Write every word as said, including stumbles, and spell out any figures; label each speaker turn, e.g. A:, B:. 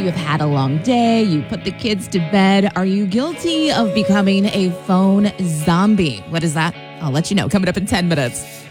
A: you've had a long day, you put the kids to bed. Are you guilty of becoming a phone zombie? What is that? I'll let you know coming up in ten minutes.